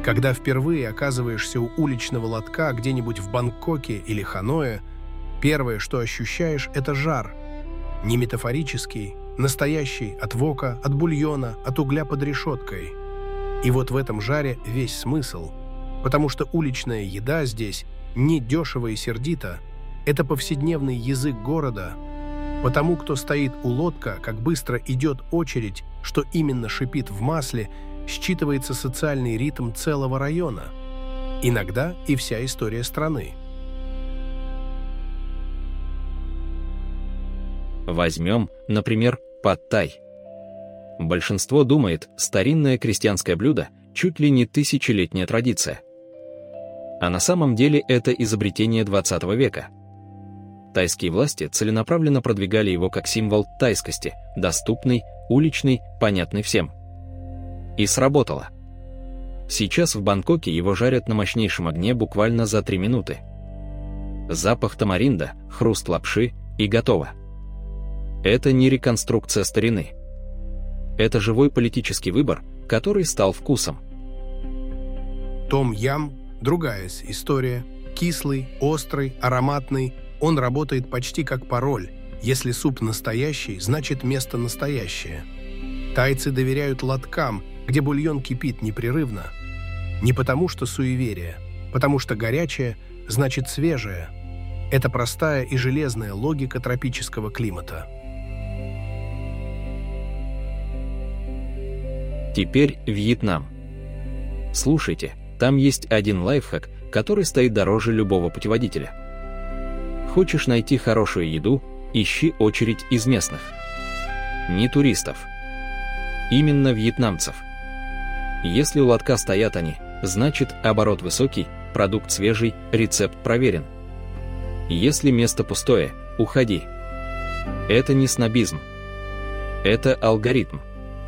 Когда впервые оказываешься у уличного лотка где-нибудь в Бангкоке или Ханое, первое, что ощущаешь, это жар. Не метафорический, настоящий, от вока, от бульона, от угля под решеткой. И вот в этом жаре весь смысл, потому что уличная еда здесь не дешево и сердито, это повседневный язык города. Потому кто стоит у лотка, как быстро идет очередь, что именно шипит в масле, считывается социальный ритм целого района. Иногда и вся история страны. Возьмем, например, пад-тай. Большинство думает, старинное крестьянское блюдо чуть ли не тысячелетняя традиция. А на самом деле это изобретение 20 века. Тайские власти целенаправленно продвигали его как символ тайскости, доступный, уличный, понятный всем. И сработало. Сейчас в Бангкоке его жарят на мощнейшем огне буквально за 3 минуты. Запах тамаринда, хруст лапши и готово. Это не реконструкция старины. Это живой политический выбор, который стал вкусом. Том-ям – другая история. Кислый, острый, ароматный. Он работает почти как пароль. Если суп настоящий, значит место настоящее. Тайцы доверяют лоткам, где бульон кипит непрерывно. Не потому что суеверие, потому что горячее значит свежее. Это простая и железная логика тропического климата. Теперь Вьетнам. Слушайте, там есть один лайфхак, который стоит дороже любого путеводителя. Хочешь найти хорошую еду, ищи очередь из местных. Не туристов. Именно вьетнамцев. Если у лотка стоят они, значит оборот высокий, продукт свежий, рецепт проверен. Если место пустое, уходи. Это не снобизм. Это алгоритм.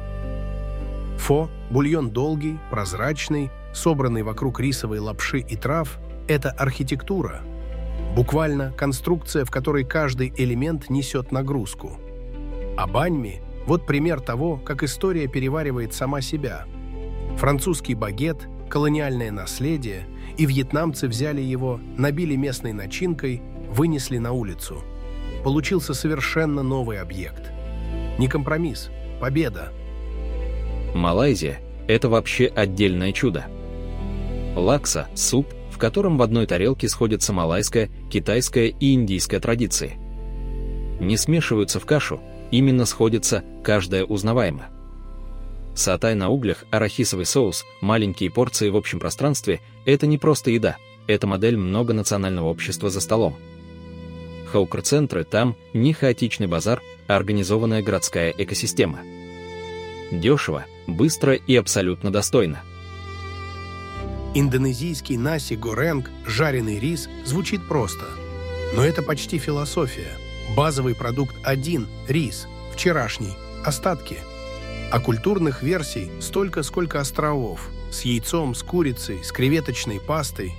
Фо – бульон долгий, прозрачный, собранный вокруг рисовой лапши и трав – это архитектура. Буквально конструкция, в которой каждый элемент несет нагрузку. А баньми – вот пример того, как история переваривает сама себя. Французский багет, колониальное наследие, и вьетнамцы взяли его, набили местной начинкой, вынесли на улицу. Получился совершенно новый объект. Не компромисс, победа. Малайзия – это вообще отдельное чудо. Лакса – суп, в котором в одной тарелке сходятся малайская, китайская и индийская традиции. Не смешиваются в кашу, именно сходятся, каждая узнаваема. Сатай на углях, арахисовый соус, маленькие порции в общем пространстве – это не просто еда, это модель многонационального общества за столом. Хаукр-центры там не хаотичный базар, а организованная городская экосистема. Дешево, быстро и абсолютно достойно. Индонезийский наси горенг, жареный рис, звучит просто. Но это почти философия. Базовый продукт один – рис, вчерашний, остатки. А культурных версий столько, сколько островов. С яйцом, с курицей, с креветочной пастой.